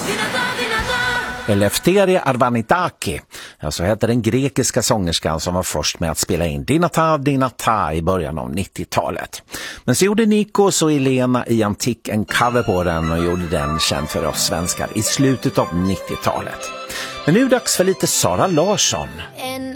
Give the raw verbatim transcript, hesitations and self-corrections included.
Eleftheria Arvanitaki, ja, så heter den grekiska sångerskan som var först med att spela in Dinata Dinata i början av nittiotalet. Men så gjorde Nikos och Elena i Antik en cover på den och gjorde den känd för oss svenskar i slutet av nittiotalet. Men nu är det dags för lite Sara Larsson.